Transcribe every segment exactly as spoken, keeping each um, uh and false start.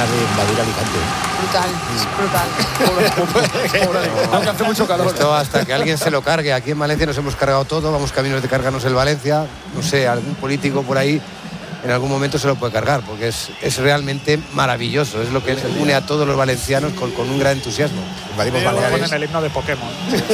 ganas de invadir Alicante. Brutal, brutal. Aunque hace mucho calor. Esto hasta que alguien se lo cargue. Aquí en Valencia nos hemos cargado todo, vamos caminos de cargarnos el Valencia. No sé, algún político por ahí en algún momento se lo puede cargar, porque es, es realmente maravilloso. Es lo que une a todos los valencianos con, con un gran entusiasmo. Invadimos Baleares. Baleares. Ponen el himno de Pokémon.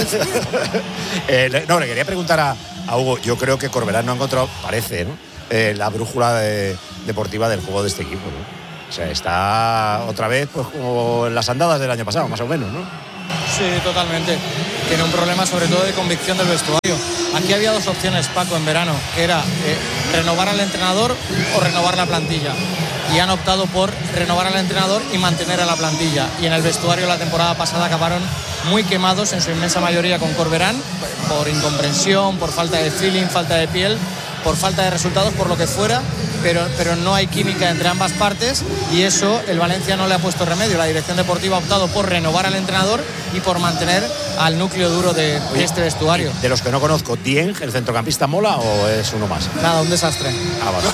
eh, le, no, le quería preguntar a, a Hugo. Yo creo que Corberán no ha encontrado, parece, ¿no? Eh, la brújula de, deportiva del juego de este equipo, ¿no? O sea, está otra vez pues como en las andadas del año pasado, más o menos, ¿no? Sí, totalmente. Tiene un problema sobre todo de convicción del vestuario. Aquí había dos opciones, Paco, en verano, que era eh, renovar al entrenador o renovar la plantilla. Y han optado por renovar al entrenador y mantener a la plantilla. Y en el vestuario la temporada pasada acabaron muy quemados, en su inmensa mayoría con Corberán, por incomprensión, por falta de feeling, falta de piel, por falta de resultados, por lo que fuera, pero, pero no hay química entre ambas partes y eso el Valencia no le ha puesto remedio. La dirección deportiva ha optado por renovar al entrenador y por mantener al núcleo duro de, Oye, de este vestuario. De los que no conozco, ¿Dieng, el centrocampista, mola o es uno más? Nada, un desastre. Ah, vale.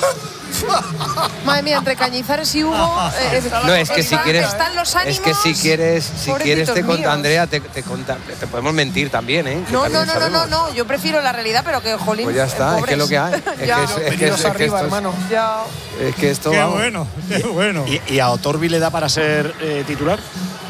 Madre mía, entre Cañizares y Hugo eh, No, es que si está- quieres, están los ánimos. es que si quieres, si Pobrecitos quieres te conta míos. Andrea, te, te, conta, te podemos mentir también, ¿eh? Que No, también no, no, no, no, sabemos. no, yo prefiero la realidad, pero que jolín. Pues ya está, eh, es que es lo que hay. Es que Ya. es, es que es- Venidos es que arriba, esto es- hermano. Ya. es que esto Qué vamos. bueno, qué bueno. ¿Y, y a Otorbi le da para ser eh, titular?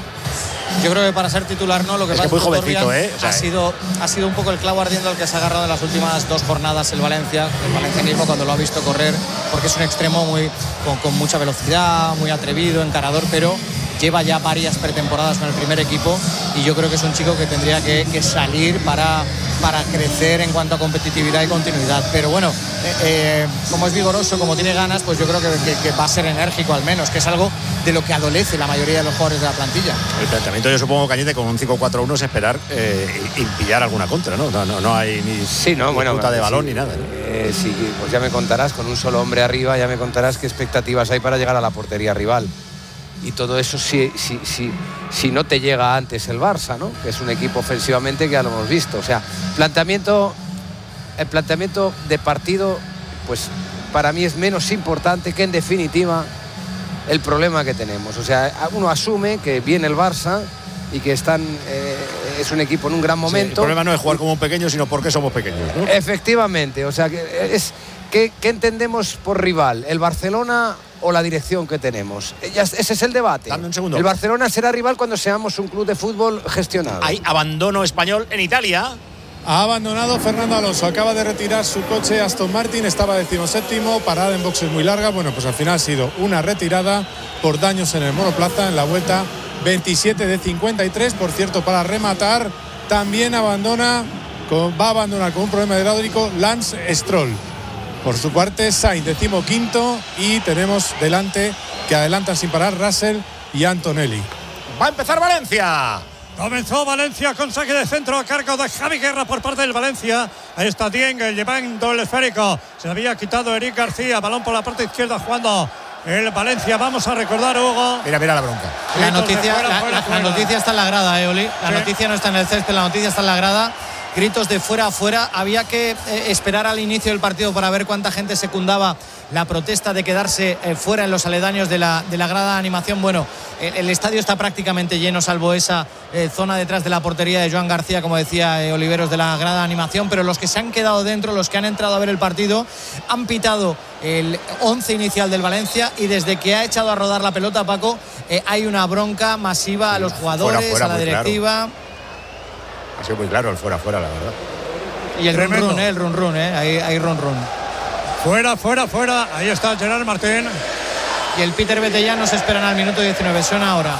Yo creo que para ser titular no, lo que Es pasa que muy es que jovencito, Torbian ¿eh? O sea, ha, sido, ha sido un poco el clavo ardiendo al que se ha agarrado en las últimas dos jornadas el Valencia, el valencianismo cuando lo ha visto correr, porque es un extremo muy con, con mucha velocidad, muy atrevido, encarador, pero lleva ya varias pretemporadas con el primer equipo y yo creo que es un chico que tendría que, que salir para, para crecer en cuanto a competitividad y continuidad. Pero bueno, eh, eh, como es vigoroso, como tiene ganas, pues yo creo que, que, que va a ser enérgico al menos, que es algo de lo que adolece la mayoría de los jugadores de la plantilla. El planteamiento, yo supongo, Cañete, con un cinco cuatro uno es esperar eh, y pillar alguna contra, ¿no? No, no, no hay ni, Sí, no, ni bueno, disputa de sí, balón ni nada, ¿no? Eh, sí, pues ya me contarás, con un solo hombre arriba, ya me contarás qué expectativas hay para llegar a la portería rival. Y todo eso si, si, si, si no te llega antes el Barça, ¿no? Que es un equipo ofensivamente que ya lo hemos visto. O sea, planteamiento, el planteamiento de partido, pues para mí es menos importante que en definitiva el problema que tenemos. O sea, uno asume que viene el Barça y que están eh, es un equipo en un gran momento. Sí, el problema no es jugar como un pequeño, sino porque somos pequeños, ¿no? Efectivamente, o sea, que es ¿qué, qué entendemos por rival? ¿El Barcelona o la dirección que tenemos? Ese es el debate. Dame un segundo. El Barcelona será rival cuando seamos un club de fútbol gestionado. Hay abandono español en Italia. Ha abandonado Fernando Alonso, acaba de retirar su coche Aston Martin, estaba decimoséptimo, parada en boxes muy larga. Bueno, pues al final ha sido una retirada por daños en el monoplaza en la vuelta veintisiete de cincuenta y tres. Por cierto, para rematar, también abandona, con, va a abandonar con un problema hidráulico Lance Stroll. Por su parte, Sainz, decimoquinto, y tenemos delante que adelantan sin parar Russell y Antonelli. Va a empezar Valencia. Comenzó Valencia con saque de centro a cargo de Javi Guerra por parte del Valencia. Ahí está Dieng llevando el esférico. Se había quitado Eric García. Balón por la parte izquierda jugando el Valencia. Vamos a recordar, Hugo. Mira, mira la bronca. La Gritos de noticia, fuera, la, fuera, la- fuera. la noticia está en la grada, eh, Oli. La Sí. noticia no está en el césped, la noticia está en la grada. Gritos de fuera a fuera. Había que eh, esperar al inicio del partido para ver cuánta gente secundaba la protesta de quedarse eh, fuera en los aledaños de la, de la grada de animación. Bueno, el, el estadio está prácticamente lleno, salvo esa eh, zona detrás de la portería de Joan García, como decía eh, Oliveros, de la grada de animación. Pero los que se han quedado dentro, los que han entrado a ver el partido, han pitado el once inicial del Valencia y desde que ha echado a rodar la pelota, Paco, eh, hay una bronca masiva a los jugadores, Fuera, fuera, a la muy claro. directiva. Ha sido muy claro el fuera, fuera, la verdad. Y el run Tremendo. run, eh, el run run, eh. Hay, hay run run. Fuera, fuera, fuera. Ahí está Gerard Martín. Y el Peter Betellán nos esperan al minuto diecinueve. Suena ahora.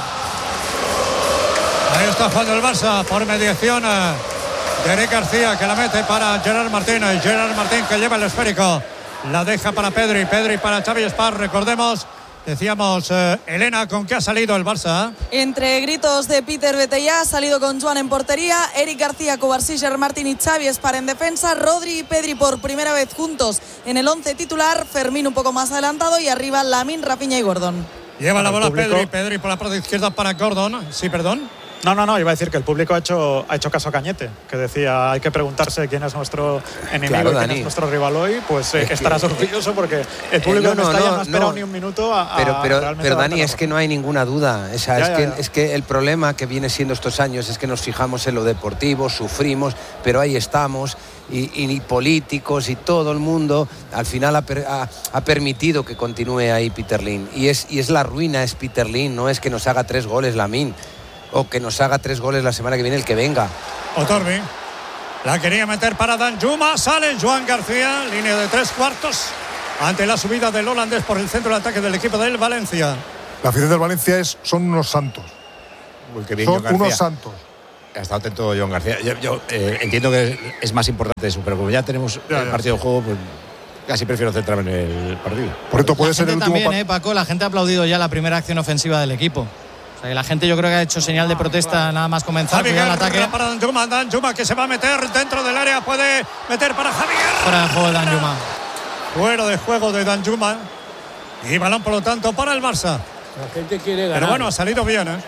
Ahí está jugando el Barça por mediación eh, de Eric García, que la mete para Gerard Martín. Y Gerard Martín que lleva el esférico. La deja para Pedri. Pedri para Xavi Espar. Recordemos, decíamos, eh, Elena, ¿con qué ha salido el Barça? Entre gritos de Peter Betellá, ha salido con Joan en portería, Eric García, Covarsí, Gerard Martín y Xavi Espar en defensa, Rodri y Pedri por primera vez juntos en el once titular, Fermín un poco más adelantado y arriba Lamine, Rafinha y Gordon. Lleva la Para bola el público. Pedri. Pedri por la parte izquierda para Gordon. Sí, perdón. No, no, no, iba a decir que el público ha hecho, ha hecho caso a Cañete, que decía hay que preguntarse quién es nuestro enemigo Claro, y quién Dani. es nuestro rival hoy, pues eh, Es que- estarás orgulloso porque el público Eh, no, de no, Mestalla no, no, ha esperado no. ni un minuto a, a Pero, pero, realmente pero darte Dani, la es que razón. no hay ninguna duda. O sea, Ya, es, ya, que, ya. es que el problema que viene siendo estos años es que nos fijamos en lo deportivo, sufrimos, pero ahí estamos. Y, y, y políticos y todo el mundo al final ha, per, ha, ha permitido que continúe ahí Peter Lim. Y es, y es la ruina, es Peter Lim, no es que nos haga tres goles Lamine o que nos haga tres goles la semana que viene el que venga. Otorbi. La quería meter para Danjuma. Sale Joan García. Línea de tres cuartos. Ante la subida del holandés por el centro de ataque del equipo del Valencia. La afición del Valencia es, son unos santos. Uy, qué bien, Son Joan García. unos santos. Ha estado atento Joan García. Yo, yo, eh, entiendo que es más importante eso, pero como ya tenemos Ya, el ya. partido de juego, pues casi prefiero centrarme en el partido. Por esto puede La ser el gente último también, pa- eh, Paco, la gente ha aplaudido ya la primera acción ofensiva del equipo. O sea, que la gente yo creo que ha hecho señal de protesta nada más comenzar Javi ya el Guerra ataque. para Danjuma. Danjuma que se va a meter dentro del área. Puede meter para Javi Guerra. Fuera de juego de Danjuma. Fuera de juego de Danjuma. Y balón, por lo tanto, para el Barça. La gente quiere ganar. Pero bueno, ha salido bien, ¿eh?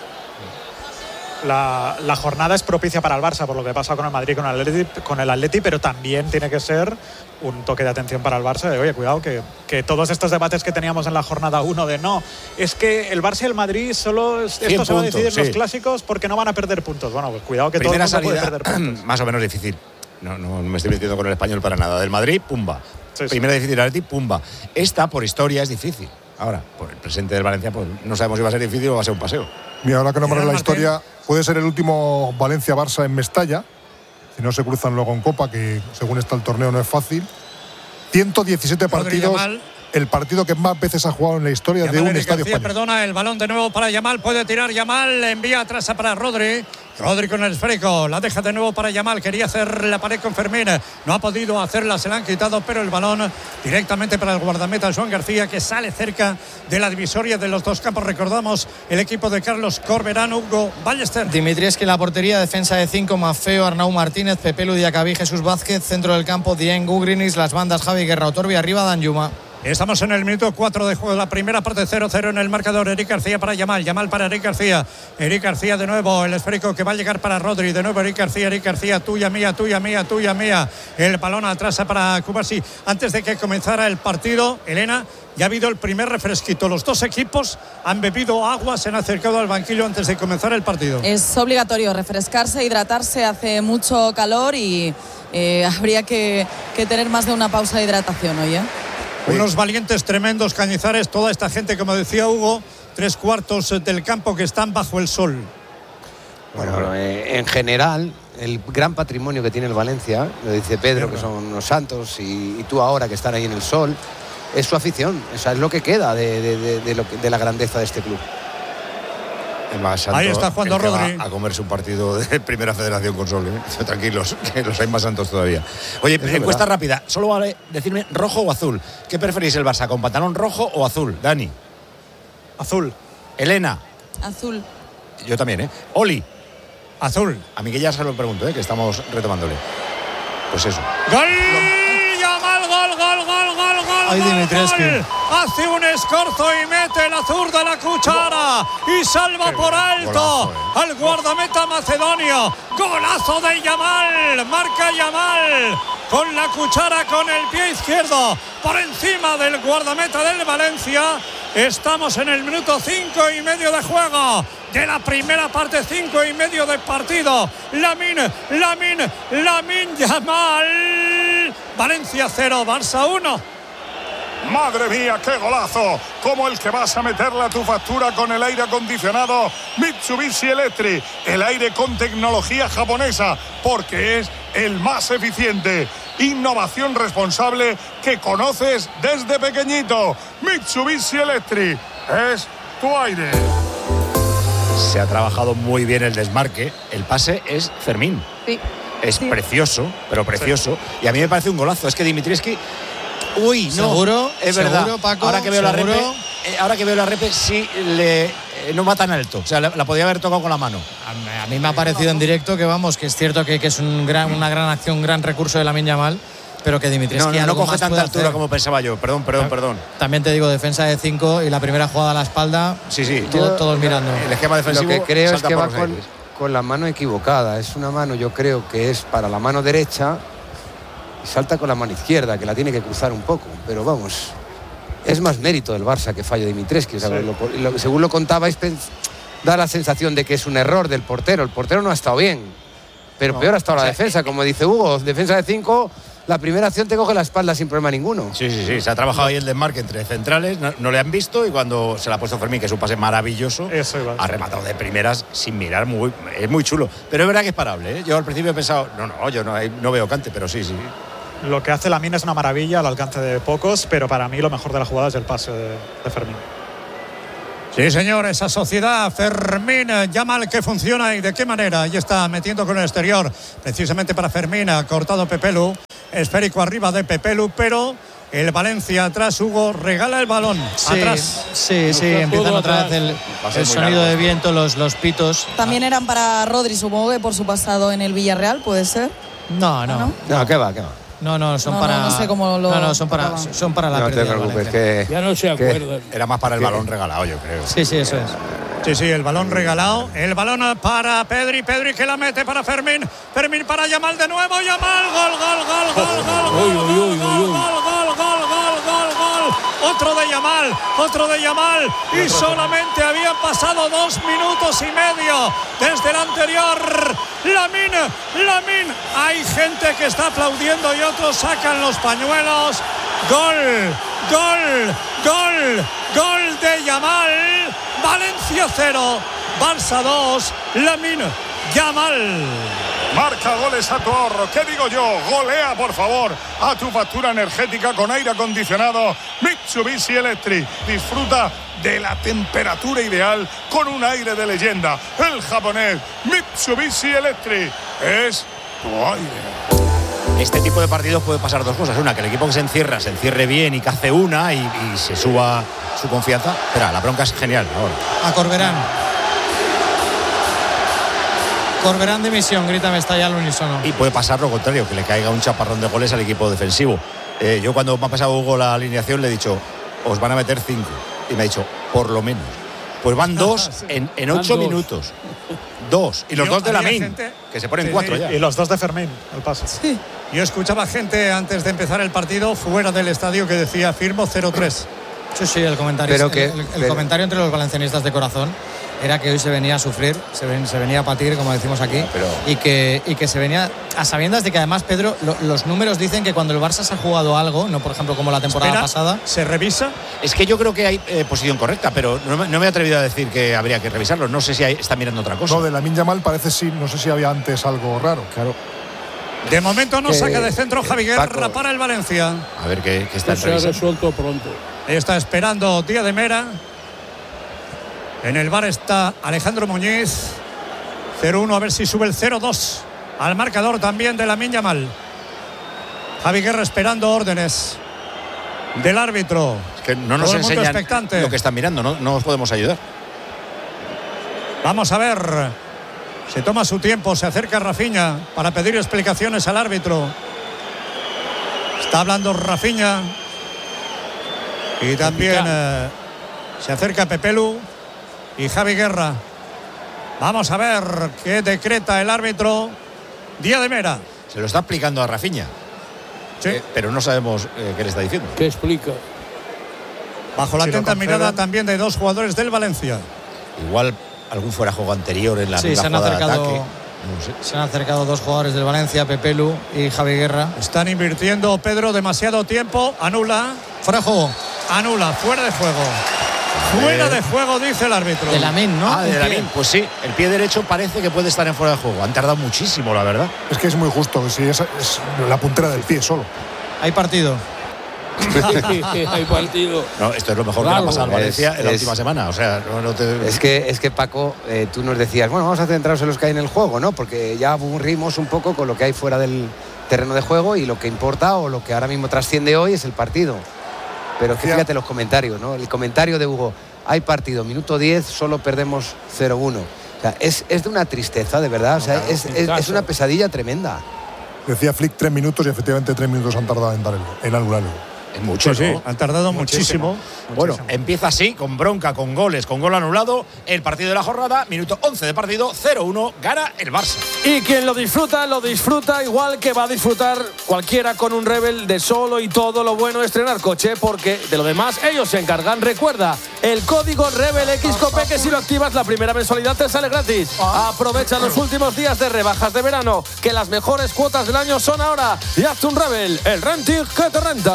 La, la jornada es propicia para el Barça por lo que pasa con el Madrid, con el Atleti, con el Atleti, pero también tiene que ser un toque de atención para el Barça de, oye, cuidado, que, que todos estos debates que teníamos en la jornada uno de no, es que el Barça y el Madrid solo es- esto se va a puntos, decidir en sí. los clásicos porque no van a perder puntos. Bueno, pues cuidado que Primera todo el mundo salida puede perder puntos. más o menos difícil. No, no, no me estoy metiendo con el español para nada. Del Madrid, pumba. Sí, sí. Primera difícil, Atleti, pumba. Esta, por historia, es difícil. Ahora, por el presente del Valencia, pues no sabemos si va a ser difícil o va a ser un paseo. Mira, ahora que nombras la Martín. historia, puede ser el último Valencia-Barça en Mestalla, si no se cruzan luego en Copa, que según está el torneo no es fácil. ciento diecisiete Rodri partidos, Yamal. el partido que más veces ha jugado en la historia de Yamal un Eric estadio García, español. perdona, el balón de nuevo para Yamal, puede tirar Yamal, envía atrás para Rodri. Rodri con el esférico, la deja de nuevo para Yamal, quería hacer la pared con Fermín, no ha podido hacerla, se la han quitado, pero el balón directamente para el guardameta Joan García, que sale cerca de la divisoria de los dos campos. Recordamos el equipo de Carlos Corberán, Hugo Ballester. Dimitrievski en la portería, defensa de cinco, Mafeo, Arnau Martínez, Pepe Ludiacabí, Jesús Vázquez, centro del campo, Dien Gugrinis, las bandas Javi Guerra, Otorbi, arriba Danjuma. Estamos en el minuto cuatro de juego, la primera parte cero cero en el marcador. Eric García para Yamal, Yamal para Eric García. Eric García de nuevo, el esférico que va a llegar para Rodri. De nuevo Eric García, Eric García, tuya mía, tuya mía, tuya mía. El balón atrás para Cubarsí. Antes de que comenzara el partido, Elena, ya ha habido el primer refresquito. Los dos equipos han bebido agua, se han acercado al banquillo antes de comenzar el partido. Es obligatorio refrescarse, hidratarse, hace mucho calor y eh, habría que, que tener más de una pausa de hidratación hoy, ¿eh? Unos valientes tremendos Cañizares, toda esta gente, como decía Hugo, tres cuartos del campo que están bajo el sol. Bueno, eh, en general, el gran patrimonio que tiene el Valencia, lo dice Pedro, que son unos santos, y, y tú ahora que están ahí en el sol, es su afición. O sea, es lo que queda de, de, de, de, lo que- de la grandeza de este club. El más santo, Ahí está jugando el que va Rodri. a comerse un partido de Primera Federación con Sol. ¿eh? Tranquilos, que los hay más santos todavía. Oye, es encuesta verdad. rápida. Solo vale decirme rojo o azul. ¿Qué preferís el Barça, con pantalón rojo o azul? Dani. Azul. Elena. Azul. Yo también, ¿eh? Oli. Azul. A mí que ya se lo pregunto, ¿eh? Que estamos retomándole. Pues eso. ¡Gol! Yamal, gol, gol, gol, gol, gol. Ay, gol, Dimitrievski. gol. Hace un escorzo y mete la zurda la cuchara y salva por alto Golazo, eh. al guardameta macedonio. Golazo de Yamal. Marca Yamal con la cuchara con el pie izquierdo por encima del guardameta del Valencia. Estamos en el minuto cinco y medio de juego de la primera parte, cinco y medio de partido. Lamine, Lamine, Lamine Yamal. Valencia cero, Barça uno. Madre mía, qué golazo, como el que vas a meterle a tu factura con el aire acondicionado Mitsubishi Electric, el aire con tecnología japonesa, porque es el más eficiente. Innovación responsable que conoces desde pequeñito. Mitsubishi Electric es tu aire. Se ha trabajado muy bien el desmarque. El pase es Fermín. Sí. Es Sí. precioso, pero precioso. Y a mí me parece un golazo. Es que Dimitrievski. Uy, no. ¿Seguro? Es verdad. ¿Seguro, Paco? Ahora que veo la ¿Seguro? repe, eh, ahora que veo la repe, sí le eh, no va tan alto. O sea, la, la podía haber tocado con la mano. A, a mí me ha parecido en directo que vamos, que es cierto que, que es un gran, una gran acción, un gran recurso de Lamine Yamal, pero que No, Dimitrievski no, no algo coge más tanta puede altura hacer. como pensaba yo. Perdón, perdón, perdón. También te digo, defensa de cinco y la primera jugada a la espalda, Sí, sí. todo- todos mirando. El esquema defensivo. Lo que creo es salta que por va los con, aires. con la mano equivocada. Es una mano, yo creo que es para la mano derecha y salta con la mano izquierda, que la tiene que cruzar un poco. Pero vamos, es más mérito del Barça que fallo de Dimitrescu. O sea, sí. lo, lo, según lo contabais, da la sensación de que es un error del portero. El portero no ha estado bien, pero no, peor ha estado la o sea, defensa. Como dice Hugo, defensa de cinco, la primera acción te coge la espalda sin problema ninguno. Sí, sí, sí. Se ha trabajado ahí el desmarque entre centrales, no, no le han visto, y cuando se le ha puesto Fermín, que es un pase maravilloso, Eso iba, ha rematado de primeras sin mirar. Muy, es muy chulo. Pero es verdad que es parable, ¿eh? Yo al principio he pensado, no, no, yo no, no veo cante, pero sí, sí. Lo que hace Lamine es una maravilla al alcance de pocos, pero para mí lo mejor de la jugada es el pase de, de Fermín. Sí, señor, esa sociedad, Fermín, Yamal, que funciona y de qué manera. Ahí está metiendo con el exterior, precisamente para Fermín, ha cortado Pepelu, esférico arriba de Pepelu, pero el Valencia atrás, Hugo, regala el balón. Sí, atrás. Sí, sí, empiezan otra vez el, el sonido de viento, los, los pitos. También eran para Rodri, supongo que por su pasado en el Villarreal, ¿puede ser? No, no. No, no qué va, qué va. No, no, son no, para. No, no sé cómo lo. No, no, son para, son para la no pérdida. No te preocupes, que. Ya no se acuerdan. Era más para el balón regalado, yo creo. Sí, sí, eso es. Sí, sí, el balón regalado. El balón para Pedri. Pedri que la mete para Fermín. Fermín para Yamal de nuevo. Yamal. Gol, gol, gol, gol, gol, gol, gol, gol, gol, gol, gol, gol. Otro de Yamal. Otro de Yamal. Y solamente habían pasado dos minutos y medio desde el anterior. Lamine, Lamine. Hay gente que está aplaudiendo y otros sacan los pañuelos. Gol, gol, gol, gol de Yamal. Valencia cero, Barça dos, Lamine Yamal. Marca goles a tu ahorro. ¿Qué digo yo? Golea, por favor, a tu factura energética con aire acondicionado Mitsubishi Electric. Disfruta de la temperatura ideal con un aire de leyenda. El japonés Mitsubishi Electric es tu aire. Este tipo de partidos puede pasar dos cosas. Una, que el equipo que se encierra se encierre bien y que hace una y, y se suba su confianza. Espera, la bronca es genial ahora. A Corberán. Corberán de misión, grítame, está ya al unísono. Y puede pasar lo contrario, que le caiga un chaparrón de goles al equipo defensivo. Eh, yo cuando me ha pasado Hugo la alineación le he dicho, os van a meter cinco. Y me ha dicho, por lo menos. Pues van dos sí. en, en ocho dos. minutos. Dos. Y los Yo, dos de Lamine, que se ponen sí, cuatro sí, ya. Y los dos de Fermín, el pase. Sí. Yo escuchaba gente antes de empezar el partido fuera del estadio que decía firmo cero tres. Sí, sí, el comentario, pero que, el, el, el pero... comentario entre los valencianistas de corazón era que hoy se venía a sufrir, se, ven, se venía a patir, como decimos aquí, pero... y, que, y que se venía a sabiendas de que además, Pedro, lo, los números dicen que cuando el Barça se ha jugado algo, no por ejemplo como la temporada Espera, pasada. ¿Se revisa? Es que yo creo que hay eh, posición correcta, pero no, no me he atrevido a decir que habría que revisarlo. No sé si hay, está mirando otra cosa. No, de Lamine Yamal parece sí, no sé si había antes algo raro. Claro. De momento no que, saca de centro Javi Guerra Paco. para el Valencia. A ver qué, qué está Se ha revisando. resuelto pronto. Está esperando Díaz de Mera. En el bar está Alejandro Muñiz. cero uno, a ver si sube el cero dos al marcador también de Lamine Yamal. Javi Guerra esperando órdenes del árbitro. Es que no nos enseñan expectante. lo que están mirando, no, no os podemos ayudar. Vamos a ver. Se toma su tiempo, se acerca Rafinha para pedir explicaciones al árbitro. Está hablando Rafinha. Y también eh, se acerca Pepelu y Javi Guerra. Vamos a ver qué decreta el árbitro Díaz de Mera. Se lo está explicando a Rafinha. Sí. Eh, pero no sabemos eh, qué le está diciendo. ¿Qué explica? Bajo la Si atenta mirada también de dos jugadores del Valencia. Igual algún fuera juego anterior en la Sí, misma se han jugada de acercado. ataque. No sé. Se han acercado dos jugadores del Valencia, Pepelu y Javi Guerra. Están invirtiendo, Pedro, demasiado tiempo. Anula. Fuera de juego. Anula, fuera de juego. Fuera de juego, dice el árbitro. De Lamine, ¿no? Ah, de Lamine, pues sí. El pie derecho parece que puede estar en fuera de juego. Han tardado muchísimo, la verdad. Es que es muy justo, si es, es la puntera del pie solo. Hay partido. Hay partido. No, esto es lo mejor Claro, que le ha pasado al Valencia es, en la es, última semana. O sea, no, no te... Es que, es que Paco, eh, tú nos decías, bueno, vamos a centrarnos en los que hay en el juego, ¿no? Porque ya aburrimos un poco con lo que hay fuera del terreno de juego y lo que importa o lo que ahora mismo trasciende hoy es el partido. Pero que fíjate los comentarios, ¿no? El comentario de Hugo, hay partido, minuto diez, solo perdemos cero uno. O sea, es, es de una tristeza, de verdad. O sea, Claro, es, es, es una pesadilla tremenda. Decía Flick tres minutos y efectivamente tres minutos han tardado en dar el, en anularlo. Es mucho, sí, ¿no? sí, han tardado muchísimo. muchísimo. Bueno, muchísimo. empieza así, con bronca, con goles, con gol anulado. El partido de la jornada, minuto once de partido, cero uno, gana el Barça. Y quien lo disfruta, lo disfruta igual que va a disfrutar cualquiera con un Rebel de solo y todo lo bueno es estrenar coche, porque de lo demás ellos se encargan. Recuerda, el código Rebel X Copé, que si lo activas la primera mensualidad te sale gratis. Aprovecha los últimos días de rebajas de verano, que las mejores cuotas del año son ahora. Y hazte un Rebel, el renting que te renta.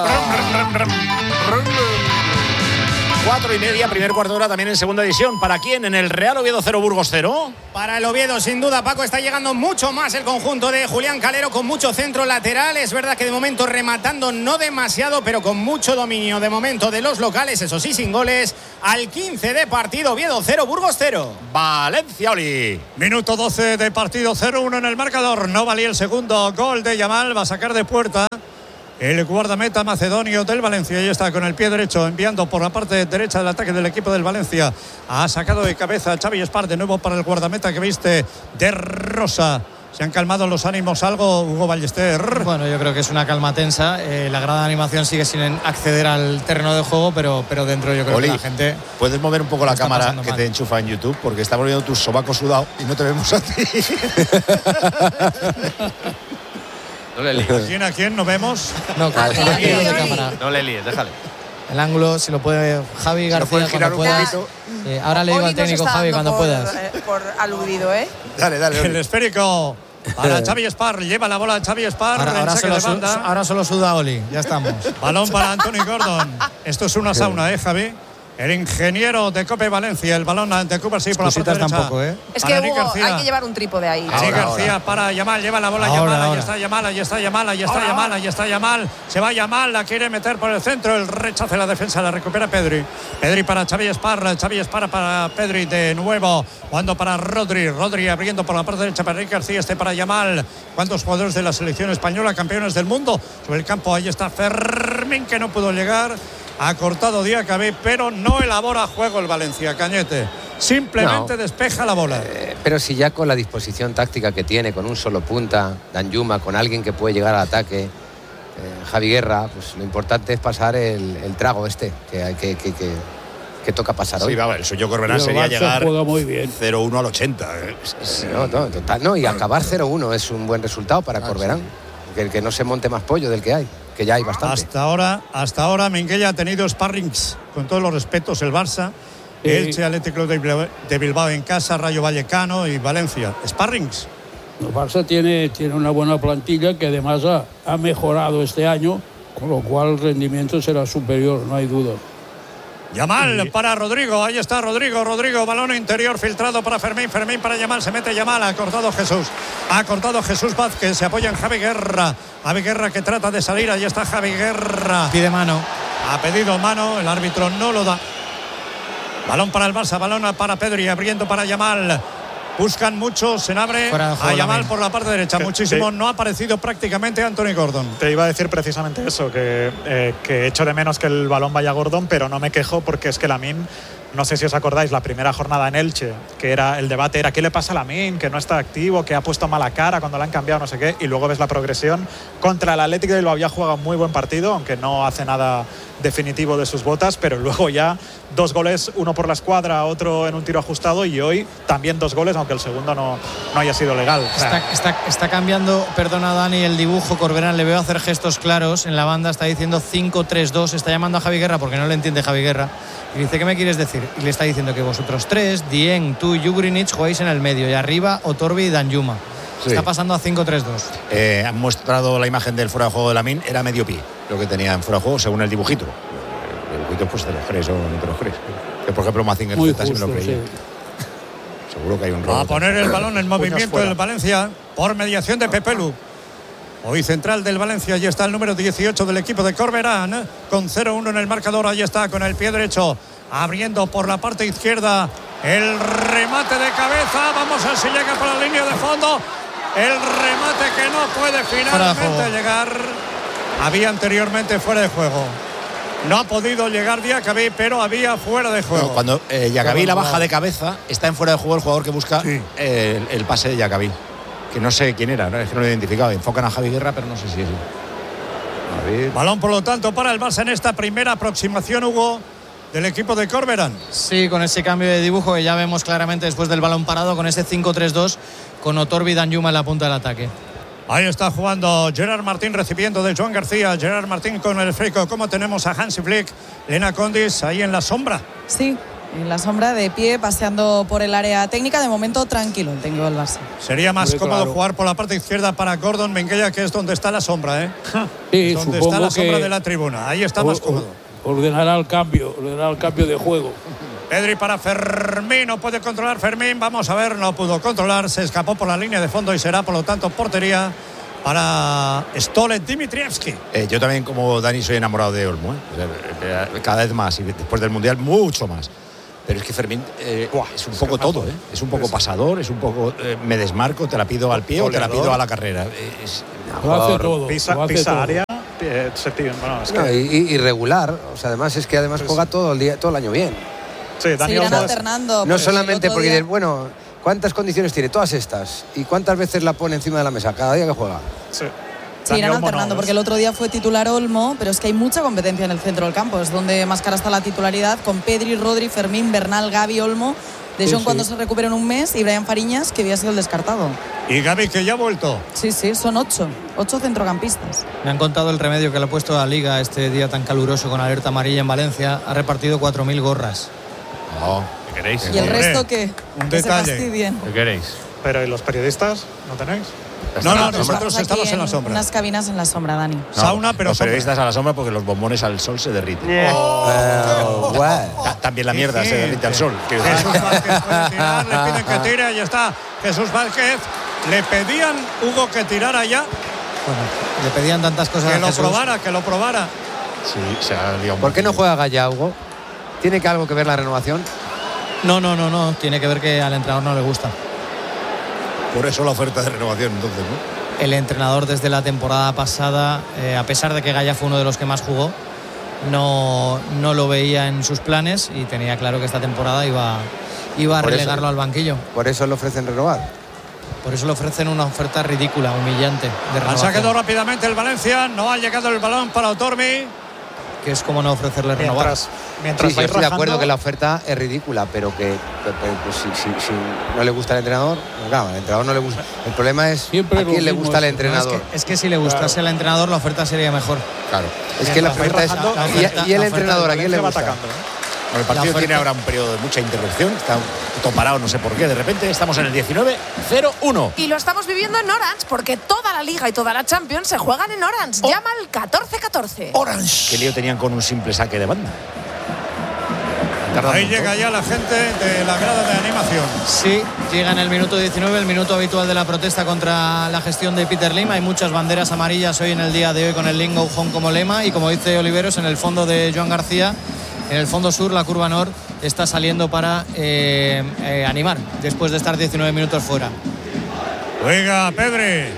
Cuatro y media, primer cuarto de hora también en segunda edición. ¿Para quién? En el Real Oviedo cero, Burgos cero. Para el Oviedo, sin duda, Paco, está llegando mucho más el conjunto de Julián Calero, con mucho centro lateral. Es verdad que de momento rematando no demasiado, pero con mucho dominio de momento de los locales, eso sí, sin goles. Al quince de partido, Oviedo cero, Burgos cero. Valencia, Oli. Minuto doce de partido, cero uno en el marcador. No valía el segundo gol de Yamal, va a sacar de puerta el guardameta macedonio del Valencia. Y está con el pie derecho enviando por la parte derecha del ataque del equipo del Valencia. Ha sacado de cabeza Xavi Espar de nuevo para el guardameta que viste de rosa. ¿Se han calmado los ánimos algo, Hugo Ballester? Bueno, yo creo que es una calma tensa. Eh, la grada de animación sigue sin acceder al terreno de juego, pero, pero dentro yo creo Oli, que la gente... ¿puedes mover un poco la cámara que mal. te enchufa en YouTube? Porque está volviendo tus sobacos sudados y no te vemos a ti. No le líes. ¿A quién, a quién? ¿No vemos? No, el ángulo de cámara. No le líes, déjale. El ángulo, si lo puede Javi García puedes girar cuando un puedas. poquito. Eh, ahora le digo Oli al nos técnico está Javi dando cuando por, puedas. eh, por aludido, ¿eh? Dale, dale. El esférico para Xavi Espar. Lleva la bola Xavi Espar. Ahora, en ahora, saque solo, de su- banda. ahora solo suda Oli, ya estamos. Balón para Anthony Gordon. Esto es una sauna, ¿eh, Javi? El ingeniero de Cope Valencia. El balón ante Cooper, sí, por la parte Cositas derecha. tampoco, ¿eh? Es Para que Eric Hugo, García. hay que llevar un trípode ahí. Sí, Ahora, García ahora. para Yamal, lleva la bola Ahora, Yamal, ahí ahora. está Yamal, ahí está Yamal, ahí está Ahora, Yamal, ahora. ahí está Yamal, se va Yamal, la quiere meter por el centro, el rechazo de la defensa, la recupera Pedri. Pedri para Xavi Espar, Xavi Espar para Pedri de nuevo, cuando para Rodri, Rodri abriendo por la parte derecha para Eric García, este para Yamal. ¿Cuántos jugadores de la selección española, campeones del mundo? Sobre el campo, ahí está Fermín, que no pudo llegar. Ha cortado Diacabí, pero no elabora juego el Valencia, Cañete. Simplemente No. despeja la bola. Eh, pero si ya con la disposición táctica que tiene, con un solo punta, Danjuma, con alguien que puede llegar al ataque, eh, Javi Guerra, pues lo importante es pasar el, el trago este, que, hay que, que, que, que toca pasar hoy. Sí, va a ver, el sueño Corberán Y el sería Barça llegar juega muy bien. cero uno al ochenta. eh. No, no, total, no, y acabar cero uno es un buen resultado para Corberán. Que, que no se monte más pollo del que hay, que ya hay bastante. Hasta ahora, hasta ahora Minguella ha tenido sparrings, con todos los respetos, el Barça, Sí. Elche, Atlético de Bilbao, de Bilbao en casa, Rayo Vallecano y Valencia. Sparrings. El Barça tiene, tiene una buena plantilla que además ha, ha mejorado este año, con lo cual el rendimiento será superior, no hay duda. Yamal para Rodrigo, ahí está Rodrigo, Rodrigo, balón interior filtrado para Fermín, Fermín para Yamal, se mete Yamal, ha cortado Jesús, ha cortado Jesús Vázquez, se apoya en Javi Guerra, Javi Guerra que trata de salir, ahí está Javi Guerra. Pide mano. Ha pedido mano, el árbitro no lo da. Balón para el Barça, balón para Pedri, abriendo para Yamal. Buscan mucho, se abre Fuera de juego, a Yamal Lamine. por la parte derecha, Sí, muchísimo, sí. no ha aparecido prácticamente Anthony Gordon. Te iba a decir precisamente eso, que, eh, que echo de menos que el balón vaya a Gordon, pero no me quejo porque es que Lamine, no sé si os acordáis, la primera jornada en Elche, que era el debate era ¿qué le pasa a Lamine? Que no está activo, que ha puesto mala cara cuando le han cambiado, no sé qué, y luego ves la progresión. Contra el Atlético de Bilbao había jugado muy buen partido, aunque no hace nada definitivo de sus botas, pero luego ya dos goles, uno por la escuadra, otro en un tiro ajustado, y hoy también dos goles, aunque el segundo no, no haya sido legal. O sea, Está, está, está cambiando, perdona Dani, el dibujo. Corberán le veo hacer gestos claros en la banda, está diciendo cinco tres dos, está llamando a Javi Guerra porque no le entiende Javi Guerra y dice, ¿qué me quieres decir? Y le está diciendo que vosotros tres, Dieng, tú y Jugrinic jugáis en el medio y arriba Otorbi y Danjuma. Sí. Está pasando a cinco tres dos. Eh, han mostrado la imagen del fuera de juego de Lamine, era medio pie lo que tenía en fuera de juego según el dibujito. El dibujito pues te lo crees o no te lo crees. Que por ejemplo Mazinger Muy Z sí me lo justo, creía. sí. Seguro que hay un Va robo. a poner el balón en movimiento fuera. del Valencia por mediación de Pepelu. Hoy central del Valencia, allí está el número dieciocho del equipo de Corberán, con cero uno en el marcador, ahí está con el pie derecho, abriendo por la parte izquierda, el remate de cabeza, vamos a ver si llega por la línea de fondo, el remate que no puede finalmente llegar, había anteriormente fuera de juego. No ha podido llegar Diacabí, pero había fuera de juego. No, cuando eh, Yacabí la baja de cabeza, está en fuera de juego el jugador que busca Sí. eh, el, el pase de Yacabí. Que no sé quién era, ¿no? Es que no lo he identificado. Enfocan a Javi Guerra, pero no sé si es él. A ver. Balón, por lo tanto, para el Barça en esta primera aproximación, Hugo, del equipo de Corberán. Sí, con ese cambio de dibujo que ya vemos claramente después del balón parado, con ese cinco tres dos, con Otorbi y Danjuma en la punta del ataque. Ahí está jugando Gerard Martín, recibiendo de Joan García. Gerard Martín con el esférico. Como tenemos a Hansi Flick, Lena Condis ahí en la sombra. Sí, en la sombra, de pie, paseando por el área técnica. De momento tranquilo el técnico del Barça. Sería más Muy cómodo claro. jugar por la parte izquierda para Gordon Menguella, que es donde está la sombra, ¿eh? Sí, donde supongo está la sombra que de la tribuna. Ahí está más cómodo. Ordenará el cambio, ordenará el cambio de juego. Pedri para Fermín, no puede controlar Fermín. Vamos a ver, no pudo controlar, se escapó por la línea de fondo y será, por lo tanto, portería para Stole Dimitrievski. Eh, yo también, como Dani, soy enamorado de Olmo, ¿eh? O sea, eh, cada vez más, y después del Mundial mucho más. Pero es que Fermín eh, es un poco todo, ¿eh? Es un poco pasador, es un poco eh, me desmarco, te la pido al pie o te la pido a la carrera. Es, Lo hace todo. Pisa, lo hace pisa todo. área, eh, se tira- bueno, es que- No, y, y- y regular. O sea, además es que además juega todo el día, todo el año bien. sí, Dani Se irán Olmo- alternando. No porque solamente el otro porque día- dices, bueno, ¿cuántas condiciones tiene? Todas estas. ¿Y cuántas veces la pone encima de la mesa? Cada día que juega. sí. Se Dani irán Olmo alternando, no, porque el otro día fue titular Olmo, pero es que hay mucha competencia en el centro del campo. Es donde más cara está la titularidad, con Pedri, Rodri, Fermín, Bernal, Gavi, Olmo. De Sí, Jong sí. cuando se recupera en un mes y Brian Fariñas, que había sido el descartado. Y Gavi, que ya ha vuelto. Sí, sí, son ocho. Ocho centrocampistas. Me han contado el remedio que le ha puesto a la Liga este día tan caluroso con alerta amarilla en Valencia. Ha repartido cuatro mil gorras. Oh, ¿Qué queréis? ¿Y el Hombre, resto qué? un Que se detalle. fastidien. ¿Qué queréis? Pero ¿y los periodistas? ¿No tenéis? No, no, Estamos nosotros aquí estamos en la sombra. Unas cabinas en la sombra, Dani. No, Sauna, pero los sombra. periodistas a la sombra porque los bombones al sol se derriten. Eh, guau. Ta- También la mierda se derrite al sol. quiero decir. Jesús Vázquez puede tirar, le piden que tire, ahí está Jesús Vázquez. Le pedían, Hugo, que tirara ya, Bueno, le pedían tantas cosas que a lo Jesús. probara, que lo probara. Sí, se ha liado un ¿Por qué no poquillo. juega Gaya, Hugo? ¿Tiene que algo que ver la renovación? No, no, no, no. Tiene que ver que al entrenador no le gusta. Por eso la oferta de renovación, entonces, ¿no? El entrenador desde la temporada pasada, eh, a pesar de que Gaya fue uno de los que más jugó, no, no lo veía en sus planes y tenía claro que esta temporada iba, iba a Por eso- relegarlo al banquillo. Por eso le ofrecen renovar. Por eso le ofrecen una oferta ridícula, humillante, de Han renovación, sacado rápidamente el Valencia, no ha llegado el balón para Otormi. que es como no ofrecerle renovar. Mientras, mientras Sí, sí, vais estoy de acuerdo rajando, que la oferta es ridícula, pero que pero, pero, pues, si, si- si no le gusta al entrenador, no, claro, al entrenador no le gusta. El problema es Siempre a lo quién le mismo gusta al eso. No, es, entrenador. que, es que si le gustase al entrenador, la oferta sería mejor. Claro. Es que la Mientras oferta vais es. rajando, la y- oferta- y, el la oferta entrenador, ¿a quién le Valencia va gusta? atacando, ¿eh? Bueno, el partido La oferta- tiene ahora un periodo de mucha interrupción. Está todo parado, no sé por qué. De repente estamos en el diecinueve cero uno. Y lo estamos viviendo en Orange, porque toda la Liga y toda la Champions se juegan en Orange. Llama al catorce catorce. Orange. ¿Qué lío tenían con un simple saque de banda? Tardan Ahí un montón. llega ya la gente de la grada de animación. Sí, llega en el minuto diecinueve, el minuto habitual de la protesta contra la gestión de Peter Lim. Hay muchas banderas amarillas hoy en el día de hoy con el Link Go Home como lema. Y como dice Oliveros, en el fondo de Joan García, en el fondo sur, la curva nor está saliendo para eh, eh, animar después de estar diecinueve minutos fuera. Juega Pedri.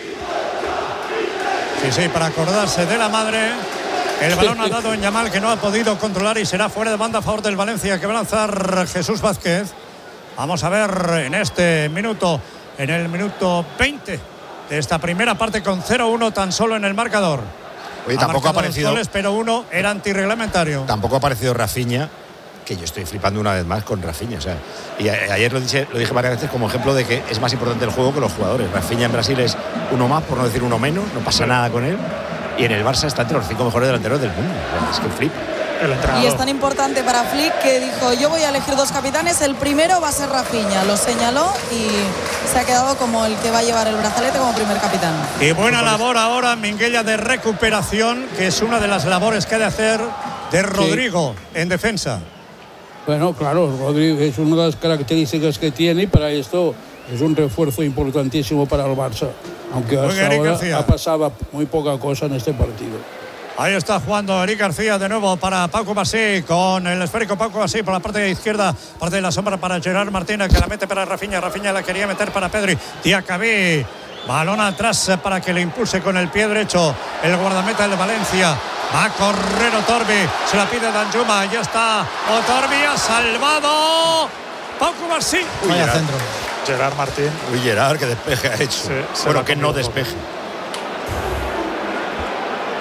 Sí, sí, para acordarse de la madre. El balón ha dado en Yamal, que no ha podido controlar y será fuera de banda a favor del Valencia, que va a lanzar Jesús Vázquez. Vamos a ver en este minuto, en el minuto veinte de esta primera parte, con cero uno tan solo en el marcador. Oye, tampoco ha marcado dos aparecido, goles, pero uno era antirreglamentario. tampoco ha aparecido Rafinha, que yo estoy flipando una vez más con Rafinha. O sea, y a- ayer lo dije, lo dije varias veces como ejemplo de que es más importante el juego que los jugadores. Rafinha en Brasil es uno más, por no decir uno menos, no pasa nada con él. Y en el Barça está entre los cinco mejores delanteros del mundo. O sea, es que flipa. El Y entrenador. es tan importante para Flick que dijo, yo voy a elegir dos capitanes, el primero va a ser Rafinha, lo señaló y se ha quedado como el que va a llevar el brazalete como primer capitán. Y buena labor ahora, Minguella, de recuperación, que es una de las labores que ha de hacer de Rodrigo en defensa. Bueno, claro, Rodrigo es una de las características que tiene y para esto es un refuerzo importantísimo para el Barça. Aunque Muy bien, hasta ahora García. ha pasado muy poca cosa en este partido. Ahí está jugando Eric García de nuevo para Paco Basí, con el esférico Paco Basí por la parte izquierda, parte de la sombra para Gerard Martínez, que la mete para Rafinha. Rafinha la quería meter para Pedri. Diacabí, balón atrás para que le impulse con el pie derecho el guardameta del Valencia. Va a correr Otorbi, se la pide Danjuma, ya está Otorbi, ha salvado Paco Basí. Uy, Vaya Gerard. centro. Gerard Martín. Uy, Gerard, que despeje ha hecho. Se- se bueno, va que no conmigo, despeje. Se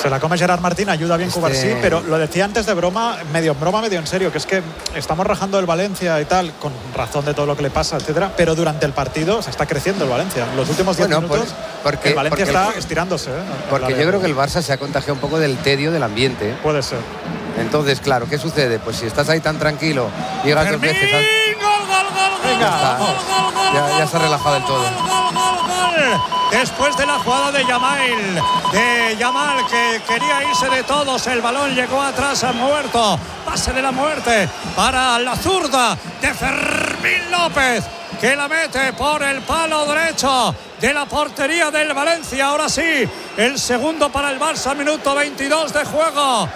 Se la come Gerard Martín, ayuda bien Este- Cubarsí, pero lo decía antes de broma, medio en broma, medio en serio, que es que estamos rajando el Valencia y tal, con razón de todo lo que le pasa, etcétera, pero durante el partido se está creciendo el Valencia. En los últimos diez Bueno, minutos, por- porque- el Valencia porque está el- estirándose. ¿eh? Porque La de- yo creo que el Barça se ha contagiado un poco del tedio del ambiente. Puede ser. Entonces, claro, ¿qué sucede? Pues si estás ahí tan tranquilo, llegas dos veces al... Venga, vamos. Ya, ya se ha relajado del todo. Después de la jugada de Yamal, de Yamal que quería irse de todos, el balón llegó atrás, ha muerto, pase de la muerte para la zurda de Fermín López, que la mete por el palo derecho de la portería del Valencia. Ahora sí, el segundo para el Barça, minuto veintidós de juego.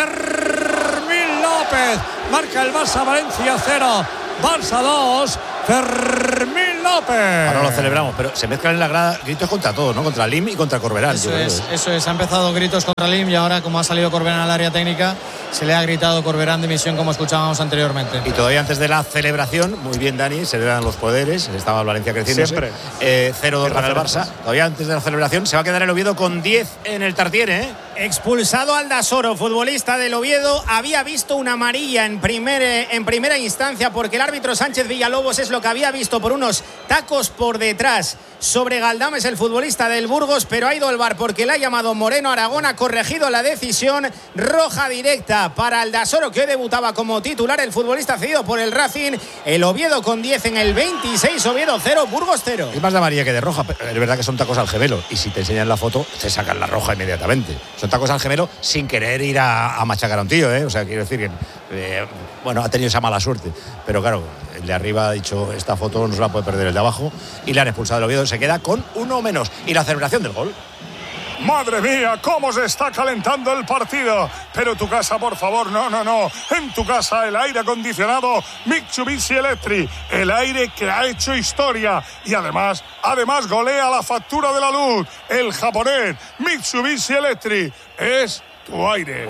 Fermín López marca el Barça, Valencia cero, Barça dos, Fermín López. Ahora lo celebramos, pero se mezclan en la grada gritos contra todos, ¿no? Contra Lim y contra Corberán. Eso es, eso es. Ha empezado gritos contra Lim y ahora, como ha salido Corberán al área técnica, se le ha gritado Corberán de misión, como escuchábamos anteriormente. Y todavía antes de la celebración, muy bien Dani, se le dan los poderes, estaba el Valencia creciendo. Siempre. Eh, cero dos Qué para el Barça. referencias. Todavía antes de la celebración se va a quedar el Oviedo con diez en el Tartiere, ¿eh? Expulsado Aldasoro, futbolista del Oviedo, había visto una amarilla en, primer, en primera instancia porque el árbitro Sánchez Villalobos es lo que había visto por unos tacos por detrás sobre Galdames, el futbolista del Burgos, pero ha ido al V A R porque le ha llamado Moreno Aragón, ha corregido la decisión, roja directa para Aldasoro, que hoy debutaba como titular, el futbolista cedido por el Racing. El Oviedo con diez en el veintiséis, Oviedo cero, Burgos cero. Es más de amarilla que de roja, pero es verdad que son tacos al gemelo. Y si te enseñan la foto, te sacan la roja inmediatamente. Son tacos al gemelo sin querer ir a, a machacar a un tío, ¿eh? O sea, quiero decir que, eh, bueno, ha tenido esa mala suerte. Pero claro, el de arriba ha dicho, esta foto no se la puede perder el de abajo. Y le han expulsado el Oviedo, se queda con uno menos. Y la celebración del gol. Madre mía, cómo se está calentando el partido. Pero tu casa, por favor, no, no, no. En tu casa el aire acondicionado Mitsubishi Electric. El aire que ha hecho historia. Y además, además golea la factura de la luz. El japonés Mitsubishi Electric es tu aire.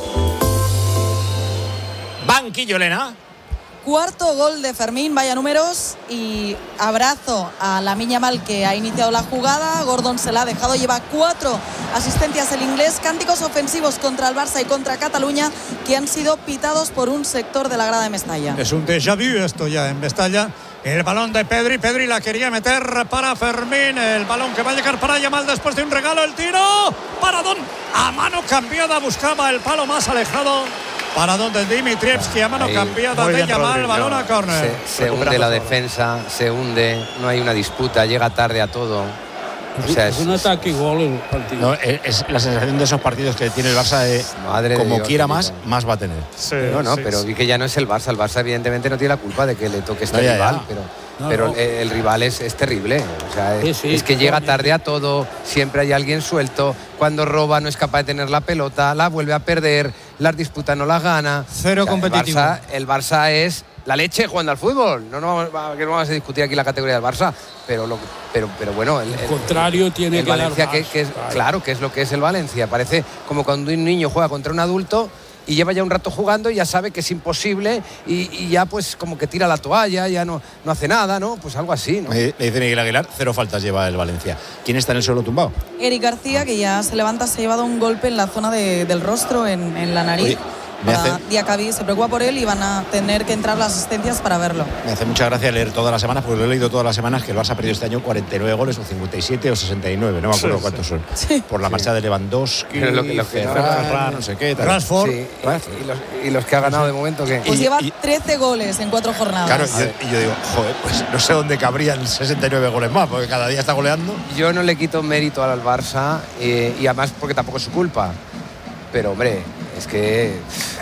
Banquillo, Elena. Cuarto gol de Fermín, vaya números, y abrazo a Lamine Yamal, que ha iniciado la jugada. Gordon se la ha dejado, lleva cuatro asistencias el inglés. Cánticos ofensivos contra el Barça y contra Cataluña que han sido pitados por un sector de la grada de Mestalla. Es un déjà vu esto ya en Mestalla. El balón de Pedri, Pedri la quería meter para Fermín, el balón que va a llegar para Yamal después de un regalo, el tiro, paradón, a mano cambiada, buscaba el palo más alejado. Paradón de Dimitrievski, a mano Ahí. cambiada Muy de bien, Yamal, Rodri, balón no. a córner. Se, se hunde la defensa, se hunde, no hay una disputa, llega tarde a todo. O sea, es un ataque igual el partido. No, es, es la sensación de esos partidos que tiene el Barça de Madre de como Dios, quiera bendito. más, más va a tener. Sí, No, no, sí, pero sí. vi que ya no es el Barça. El Barça evidentemente no tiene la culpa de que le toque este No, ya, rival, ya. pero, No, pero no. El, el rival es, es terrible. O sea, es, Sí, sí, es que llega totalmente. tarde a todo, siempre hay alguien suelto, cuando roba no es capaz de tener la pelota, la vuelve a perder, las disputas no las gana. Cero O sea, competitivo. El Barça, el Barça es la leche jugando al fútbol. No, no, vamos- que no vamos a discutir aquí la categoría del Barça, pero, lo, pero, pero bueno, el, Al el- contrario, tiene el que Valencia, dar que, más, que es, claro. claro, que es lo que es el Valencia. Parece como cuando un niño juega contra un adulto y lleva ya un rato jugando y ya sabe que es imposible y, y ya pues como que tira la toalla, ya no, no hace nada, ¿no? Pues algo así, ¿no? Me, me dice Miguel Aguilar, cero faltas lleva el Valencia. ¿Quién está en el suelo tumbado? Eric García, que ya se levanta, se ha llevado un golpe en la zona de- del rostro, en, en la nariz. Oye, me Para hace- Diacabí se preocupa por él y van a tener que entrar las asistencias para verlo. Me hace mucha gracia leer todas las semanas, porque lo he leído todas las semanas, que el Barça ha perdido este año cuarenta y nueve goles, o cincuenta y siete o sesenta y nueve, no me acuerdo Sí, cuántos sí. son. Por la marcha de Lewandowski, Pero lo que- lo que- Ferran, no sé qué. tal. Rashford. Sí, y, y los, y los que ha ganado de momento, que Pues Y- lleva y- trece goles en cuatro jornadas. Claro, y yo, y yo digo, joder, pues no sé dónde cabrían sesenta y nueve goles más, porque cada día está goleando. yo no le quito mérito al Barça eh, y además porque tampoco es su culpa. Pero hombre, es que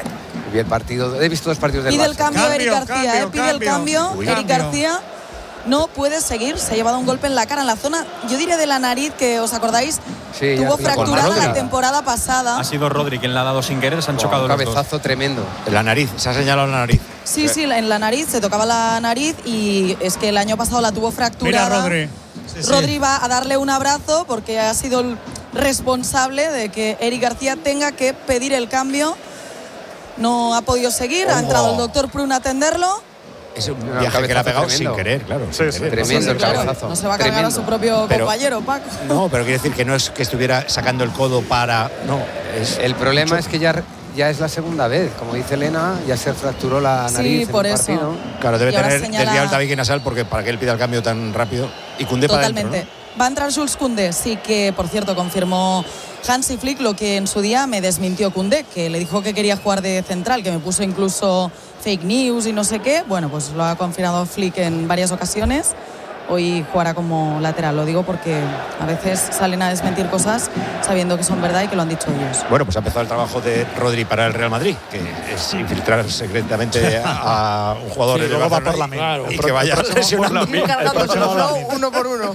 vi el partido, he visto dos partidos del Pide el Barça. cambio, Cambio, Eric García, cambio, eh, pide el cambio. cambio. Uy. Eric Cambio. García no puede seguir, se ha llevado un golpe en la cara, en la zona, yo diré de la nariz, que os acordáis, Sí, ya tuvo estoy con fracturada Rodri. la temporada pasada. Ha sido Rodri quien le ha dado sin querer, se han Buah, chocado un los dos. cabezazo tremendo. En la nariz, se ha señalado en la nariz. Sí, sí, en la nariz, se tocaba la nariz y es que el año pasado la tuvo Mira fracturada. Rodri. Sí, sí. Rodri va a darle un abrazo porque ha sido el responsable de que Eric García tenga que pedir el cambio. No ha podido seguir, ha Oh. entrado el doctor Prun a atenderlo. Es un Un viaje que le ha pegado tremendo. sin querer, claro. Sí, sin sí. querer. Tremendo el Claro, cabezazo. no se va a cargar Tremendo. a su propio Pero- compañero, Paco. No, pero quiere decir que no es que estuviera sacando el codo para. No, es. El problema es que ya, ya es la segunda vez. Como dice Elena, ya se fracturó la Sí, nariz por en un eso. partido. Claro, debe Y ahora tener señala- desviado el tabique nasal porque para que él pida el cambio tan rápido. Y Koundé para adentro, Totalmente. ¿no? Va a entrar Jules Koundé, sí que, por cierto, confirmó Hansi Flick lo que en su día me desmintió Koundé, que le dijo que quería jugar de central, que me puso incluso fake news y no sé qué. Bueno, pues lo ha confirmado Flick en varias ocasiones. Hoy jugará como lateral, lo digo porque a veces salen a desmentir cosas sabiendo que son verdad y que lo han dicho ellos. Bueno, pues ha empezado el trabajo de Rodri para el Real Madrid, que es infiltrar secretamente a, a un jugador Sí, del luego va Barcelona por la y- Claro, y, el que vaya próximo- lesionando. El Cargando próximo los la flow misma. uno por uno.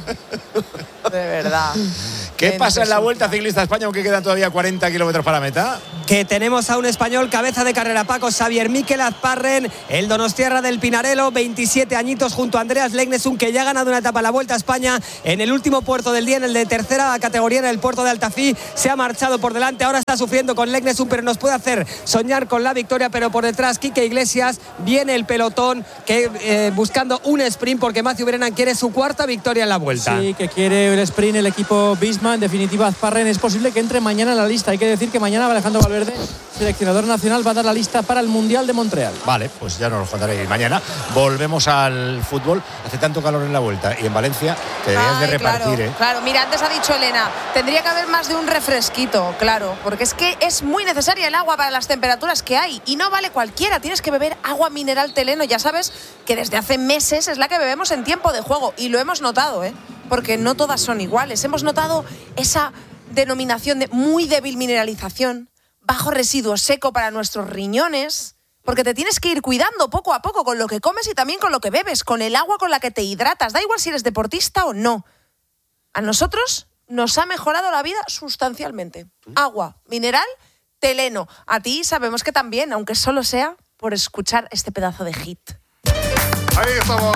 De verdad. ¿Qué Qué pasa en la resulta. Vuelta Ciclista a España, aunque quedan todavía cuarenta kilómetros para la meta? Que tenemos a un español cabeza de carrera, Paco, Xavier Miquel Azparren, el donostiarra del Pinarello, veintisiete añitos, junto a Andreas Legnesund, que ya ha ganado una etapa en la Vuelta a España en el último puerto del día, en el de tercera categoría, en el puerto de Altafí. Se ha marchado por delante, ahora está sufriendo con Legnesund, pero nos puede hacer soñar con la victoria. Pero por detrás, Quique Iglesias, viene el pelotón que eh, buscando un sprint, porque Matthew Brennan quiere su cuarta victoria en la Vuelta. Sí, que quiere el sprint el equipo Visma. En definitiva, Azparren es posible que entre mañana en la lista. Hay que decir que mañana Alejandro Valverde, seleccionador nacional, va a dar la lista para el Mundial de Montreal. Vale, pues ya nos lo contaréis mañana. Volvemos al fútbol. Hace tanto calor en la Vuelta y en Valencia te deberías de Ay, repartir, claro, ¿eh? claro, mira, antes ha dicho Elena, tendría que haber más de un refresquito, claro, porque es que es muy necesaria el agua para las temperaturas que hay y no vale cualquiera, tienes que beber agua mineral Teleno, ya sabes que desde hace meses es la que bebemos en tiempo de juego y lo hemos notado, ¿eh? Porque no todas son iguales, hemos notado esa denominación de muy débil mineralización, bajo residuo seco para nuestros riñones. Porque te tienes que ir cuidando poco a poco con lo que comes y también con lo que bebes, con el agua con la que te hidratas. Da igual si eres deportista o no. A nosotros nos ha mejorado la vida sustancialmente. Agua, mineral, Teleno. A ti sabemos que también, aunque solo sea por escuchar este pedazo de hit. Ahí estamos.